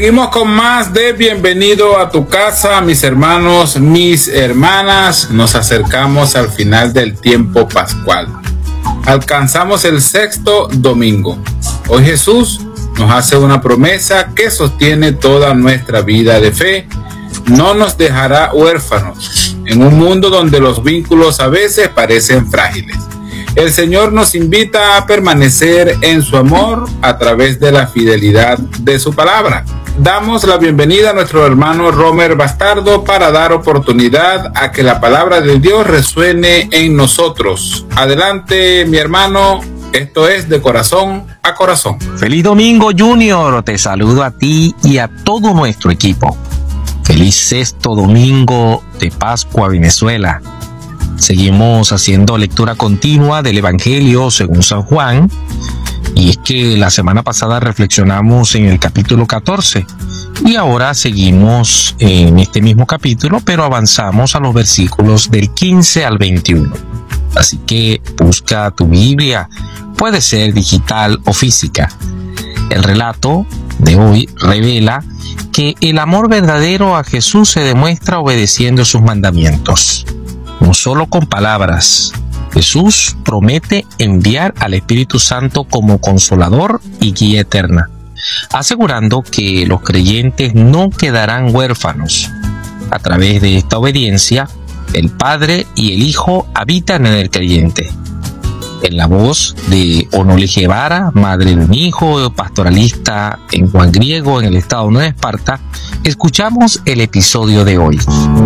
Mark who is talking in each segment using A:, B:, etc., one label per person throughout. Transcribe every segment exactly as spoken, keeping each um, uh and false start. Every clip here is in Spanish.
A: Seguimos con más de Bienvenido a tu casa, mis hermanos, mis hermanas. Nos acercamos al final del tiempo pascual. Alcanzamos el sexto domingo. Hoy Jesús nos hace una promesa que sostiene toda nuestra vida de fe. No nos dejará huérfanos en un mundo donde los vínculos a veces parecen frágiles. El Señor nos invita a permanecer en su amor a través de la fidelidad de su palabra. Damos la bienvenida a nuestro hermano Romer Bastardo para dar oportunidad a que la palabra de Dios resuene en nosotros. Adelante, mi hermano. Esto es De Corazón a Corazón.
B: Feliz domingo, Junior. Te saludo a ti y a todo nuestro equipo. Feliz sexto domingo de Pascua, Venezuela. Seguimos haciendo lectura continua del Evangelio según San Juan. Y es que la semana pasada reflexionamos en el capítulo catorce. Y ahora seguimos en este mismo capítulo, pero avanzamos a los versículos del quince al veintiuno. Así que busca tu Biblia. Puede ser digital o física. El relato de hoy revela que el amor verdadero a Jesús se demuestra obedeciendo sus mandamientos. No solo con palabras. Jesús promete enviar al Espíritu Santo como consolador y guía eterna, asegurando que los creyentes no quedarán huérfanos. A través de esta obediencia, el Padre y el Hijo habitan en el creyente. En la voz de Onole Guevara, madre de un hijo pastoralista en Juan Griego, en el estado de Nueva Esparta, escuchamos el episodio de hoy.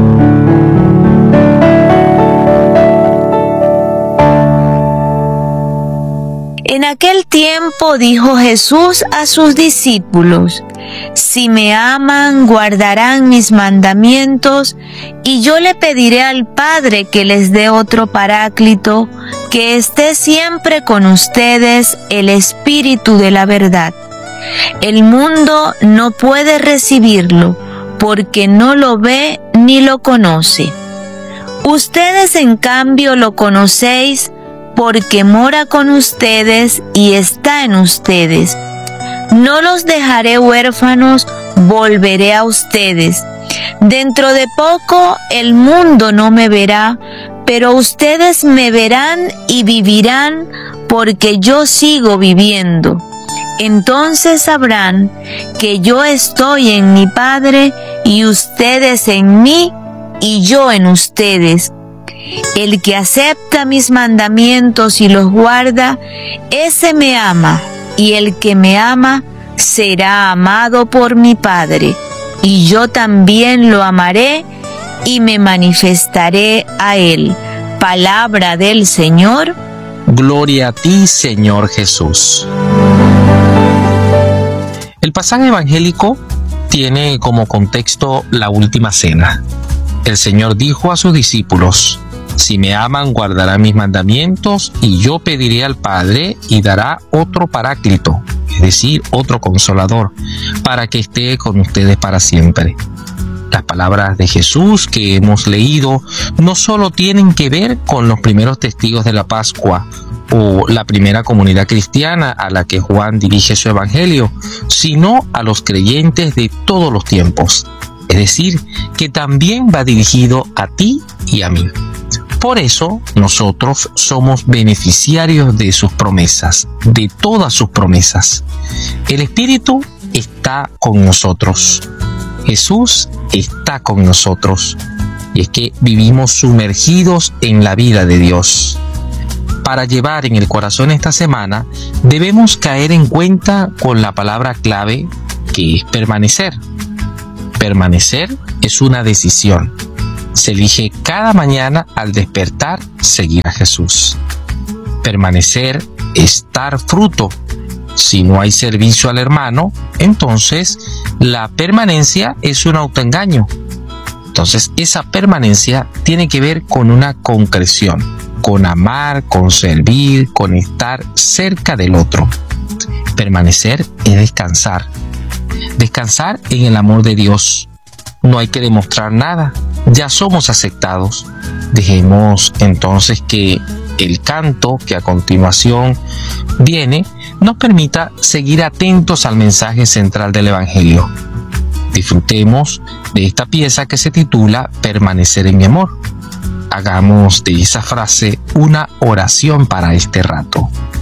C: En aquel tiempo dijo Jesús a sus discípulos: si me aman, guardarán mis mandamientos, y yo le pediré al Padre que les dé otro Paráclito, que esté siempre con ustedes, el Espíritu de la verdad. El mundo no puede recibirlo, porque no lo ve ni lo conoce. Ustedes, en cambio, lo conocéis, porque mora con ustedes y está en ustedes. No los dejaré huérfanos, volveré a ustedes. Dentro de poco el mundo no me verá, pero ustedes me verán y vivirán, porque yo sigo viviendo. Entonces sabrán que yo estoy en mi Padre, y ustedes en mí, y yo en ustedes. El que acepta mis mandamientos y los guarda, ese me ama, y el que me ama será amado por mi Padre, y yo también lo amaré y me manifestaré a él. Palabra del Señor.
B: Gloria a ti, Señor Jesús. El pasaje evangélico tiene como contexto la última cena. El Señor dijo a sus discípulos: si me aman, guardarán mis mandamientos, y yo pediré al Padre y dará otro Paráclito, es decir, otro Consolador, para que esté con ustedes para siempre. Las palabras de Jesús que hemos leído no solo tienen que ver con los primeros testigos de la Pascua o la primera comunidad cristiana a la que Juan dirige su evangelio, sino a los creyentes de todos los tiempos. Es decir, que también va dirigido a ti y a mí. Por eso nosotros somos beneficiarios de sus promesas, de todas sus promesas. El Espíritu está con nosotros. Jesús está con nosotros. Y es que vivimos sumergidos en la vida de Dios. Para llevar en el corazón esta semana, debemos caer en cuenta con la palabra clave, que es permanecer. Permanecer es una decisión. Se elige cada mañana al despertar seguir a Jesús. Permanecer es dar fruto. Si no hay servicio al hermano, entonces la permanencia es un autoengaño. Entonces esa permanencia tiene que ver con una concreción, con amar, con servir, con estar cerca del otro. Permanecer es descansar. Descansar en el amor de Dios. No hay que demostrar nada, ya somos aceptados. Dejemos entonces que el canto que a continuación viene nos permita seguir atentos al mensaje central del Evangelio. Disfrutemos de esta pieza que se titula Permanecer en mi amor. Hagamos de esa frase una oración para este rato.